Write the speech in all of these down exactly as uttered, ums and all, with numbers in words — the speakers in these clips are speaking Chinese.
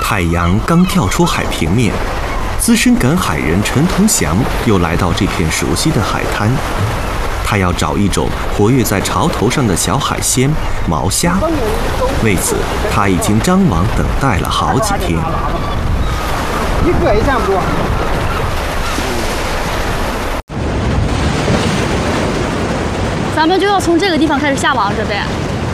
太阳刚跳出海平面，资深赶海人陈同祥又来到这片熟悉的海滩。他要找一种活跃在潮头上的小海鲜——毛虾。为此，他已经张网等待了好几天。 一个也占不住。 咱们就要从这个地方开始下网，这边。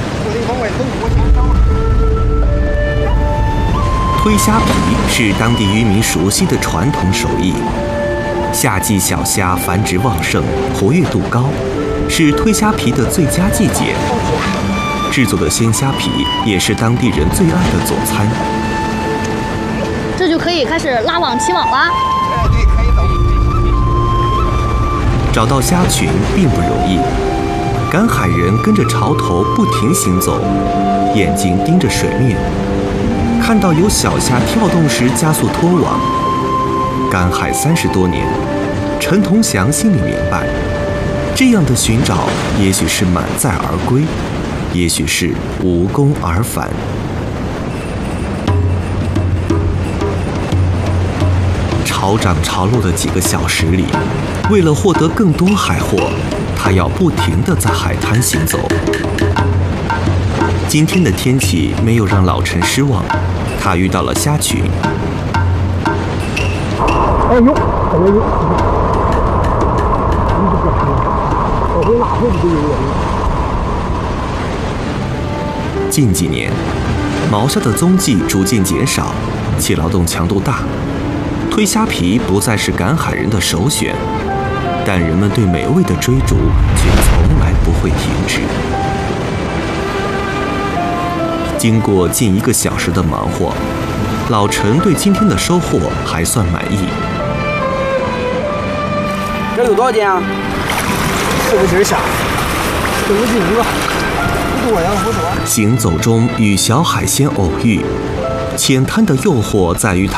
推虾皮是当地渔民熟悉的传统手艺。夏季小虾繁殖旺盛，活跃度高，是推虾皮的最佳季节。制作的鲜虾皮也是当地人最爱的佐餐。 这就可以开始拉网起网啦。 对，可以走。 找到虾群并不容易，赶海人跟着潮头不停行走，眼睛盯着水面，看到有小虾跳动时加速拖网。赶海三十多年，陈同祥心里明白，这样的寻找也许是满载而归，也许是无功而返。潮涨潮落的几个小时里，为了获得更多海货，他要不停地在海滩行走。今天的天气没有让老陈失望，他遇到了虾群。 哎呦，怎么有？我会哪会不有人？ 近几年，毛虾的踪迹逐渐减少，其劳动强度大，推虾皮不再是赶海人的首选，但人们对美味的追逐却从来不会停止。经过近一个小时的忙活，老陈对今天的收获还算满意。 这有多少斤啊？四五斤虾，四五斤一个，不多呀，不多。 行走中与小海鲜偶遇，浅滩的诱惑在于它